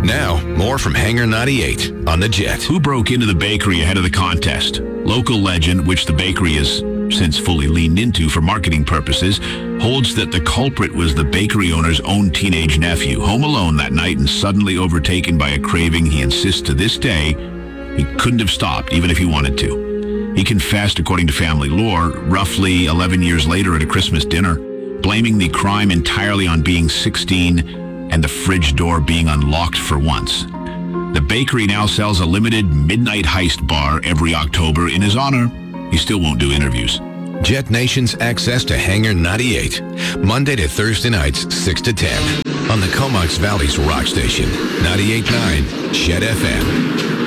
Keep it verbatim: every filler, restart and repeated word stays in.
Now, more from Hangar ninety-eight on the Jet. Who broke into the bakery ahead of the contest? Local legend, which the bakery has since fully leaned into for marketing purposes, holds that the culprit was the bakery owner's own teenage nephew, home alone that night and suddenly overtaken by a craving he insists to this day he couldn't have stopped, even if he wanted to. He confessed, according to family lore, roughly eleven years later at a Christmas dinner, blaming the crime entirely on being sixteen and the fridge door being unlocked for once. The bakery now sells a limited midnight heist bar every October in his honor. He still won't do interviews. Jet Nation's access to Hangar ninety-eight, Monday to Thursday nights, six to ten, on the Comox Valley's rock station, ninety-eight point nine Jet F M.